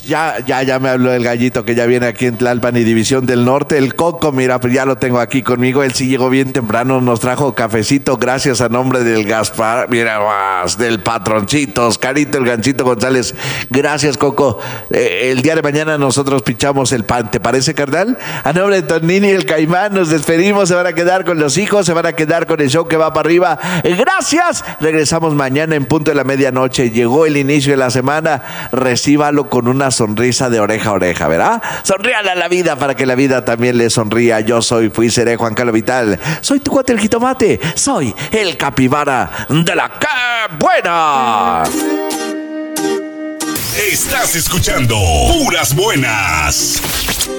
Ya me habló el gallito que ya viene aquí en Tlalpan y División del Norte. El Coco, mira, pues ya lo tengo aquí conmigo. Él sí llegó bien temprano, nos trajo cafecito, gracias a nombre del Gaspar, mira más, del patroncito, Oscarito, el Ganchito González. Gracias, Coco. El día de mañana nosotros pinchamos el pan, ¿te parece, carnal? A nombre de Tonini y el Caimán nos despedimos. Se van a quedar con los hijos, se van a quedar con el show que va para arriba. Gracias. Regresamos mañana en punto de la medianoche. Llegó el inicio de la semana. Recíbalo con una sonrisa de oreja a oreja, ¿verdad? Sonríale a la vida para que la vida también le sonría. Yo fui, seré Juan Carlos Vital. Soy tu cuate el jitomate. Soy el capibara de la ¡Qué buena! Estás escuchando Puras Buenas.